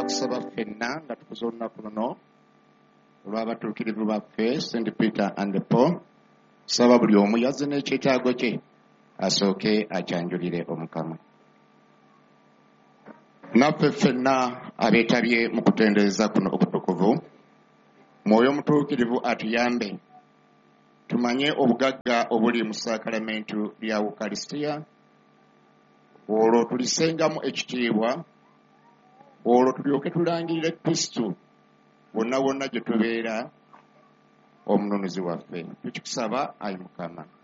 tujja kusaba ffenna nga tukuza olunaku luno olw'abatuukirivu baffe St. Peter and Paul. Saba buli omu yazze n'ekyetaago kye asooke akyanjulire Omukama. Naffe ffenna abeetabye mu kutendereza kuno okutukuvu, Mwoyo Omutuukirivu atuyambe tumanye obugagga obuli mu saakalamentu lya Wukalisitiya, olwo tulisengamu ekitiibwa, olwo tulyoke tulangirire Kristo wonna wonna gye tubeera, omununuzi waffe. Tukikusaba, Ayi Mukama.